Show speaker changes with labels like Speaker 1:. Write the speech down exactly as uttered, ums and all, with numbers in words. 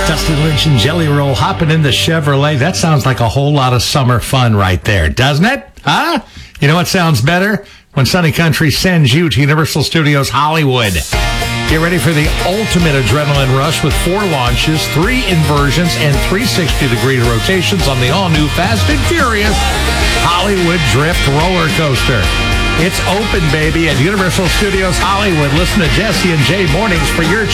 Speaker 1: Dustin Lynch and Jelly Roll hopping in the Chevrolet. That sounds like a whole lot of summer fun right there, doesn't it? Huh? You know what sounds better? When Sunny Country sends you to Universal Studios Hollywood. Get ready for the ultimate adrenaline rush with four launches, three inversions, and three hundred sixty degree rotations on the all-new Fast and Furious Hollywood Drift roller coaster. It's open, baby, at Universal Studios Hollywood. Listen to Jesse and Jay mornings for your